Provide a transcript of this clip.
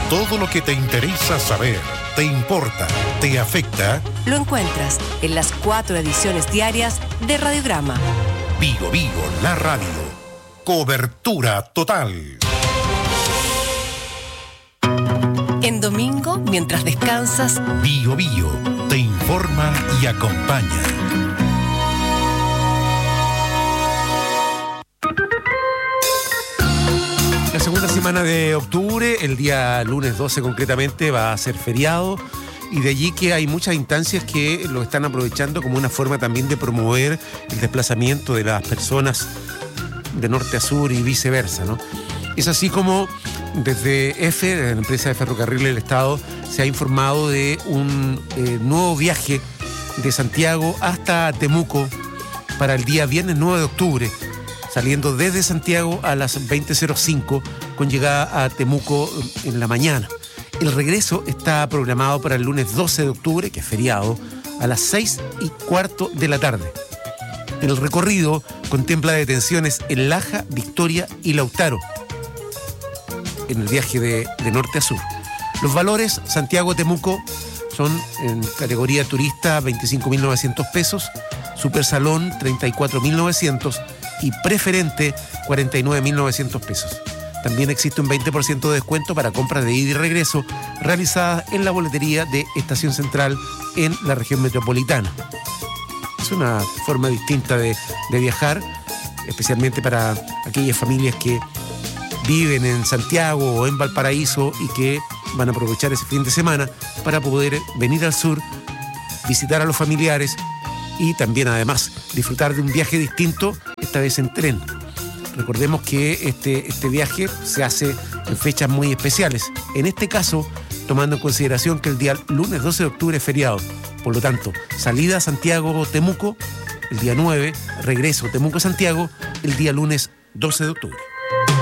Todo lo que te interesa saber, te importa, te afecta, lo encuentras en las 4 ediciones diarias de Radiograma. Vigo Vigo, la radio. Cobertura total. En domingo, mientras descansas, Vigo Vigo te informa y acompaña. La segunda semana de octubre, el día lunes 12 concretamente, va a ser feriado, y de allí que hay muchas instancias que lo están aprovechando como una forma también de promover el desplazamiento de las personas de norte a sur y viceversa, ¿no? Es así como desde la empresa de ferrocarriles del Estado, se ha informado de un nuevo viaje de Santiago hasta Temuco para el día viernes 9 de octubre, saliendo desde Santiago a las 20:05 con llegada a Temuco en la mañana. El regreso está programado para el lunes 12 de octubre, que es feriado, a las 6:15 de la tarde. El recorrido contempla detenciones en Laja, Victoria y Lautaro, en el viaje de norte a sur. Los valores Santiago-Temuco son en categoría turista 25.900 pesos, Supersalón 34.900 y preferente 49.900 pesos. También existe un 20% de descuento para compras de ida y regreso realizadas en la boletería de Estación Central en la región metropolitana. Es una forma distinta de viajar, especialmente para aquellas familias que viven en Santiago o en Valparaíso y que van a aprovechar ese fin de semana para poder venir al sur, visitar a los familiares y también además disfrutar de un viaje distinto, esta vez en tren. Recordemos que este viaje se hace en fechas muy especiales. En este caso, tomando en consideración que el día lunes 12 de octubre es feriado. Por lo tanto, salida Santiago-Temuco el día 9, regreso Temuco-Santiago el día lunes 12 de octubre.